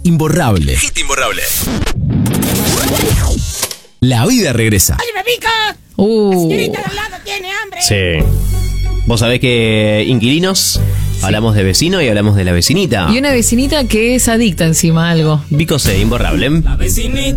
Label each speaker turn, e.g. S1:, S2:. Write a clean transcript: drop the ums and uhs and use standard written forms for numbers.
S1: imborrable. Hit imborrable. La vida regresa.
S2: ¡Oye, me pica! La señorita de al lado tiene hambre.
S3: Sí. Vos sabés que inquilinos, hablamos de vecino y hablamos de la vecinita.
S4: Y una vecinita que es adicta encima a algo.
S3: Vico C, imborrable.
S5: La vecinita